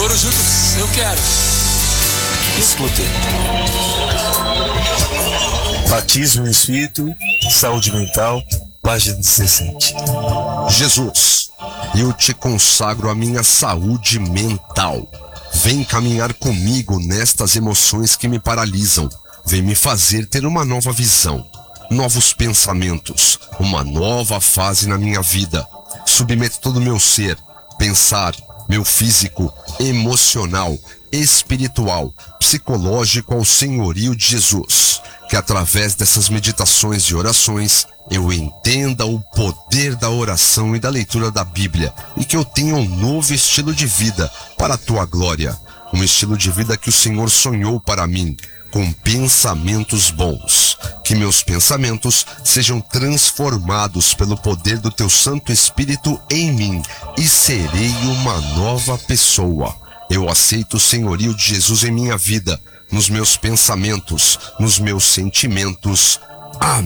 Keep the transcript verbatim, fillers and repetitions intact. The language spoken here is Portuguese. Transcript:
Coro juntos, eu quero. Escute. Batismo no Espírito, saúde mental, página dezessete. Jesus, eu te consagro a minha saúde mental. Vem caminhar comigo nestas emoções que me paralisam. Vem me fazer ter uma nova visão, novos pensamentos, uma nova fase na minha vida. Submeto todo o meu ser, pensar, meu físico, emocional, espiritual, psicológico ao senhorio de Jesus. Que através dessas meditações e orações eu entenda o poder da oração e da leitura da Bíblia e que eu tenha um novo estilo de vida para a tua glória. Um estilo de vida que o Senhor sonhou para mim, com pensamentos bons. Que meus pensamentos sejam transformados pelo poder do teu Santo Espírito em mim e serei uma nova pessoa. Eu aceito o senhorio de Jesus em minha vida, nos meus pensamentos, nos meus sentimentos. Amém.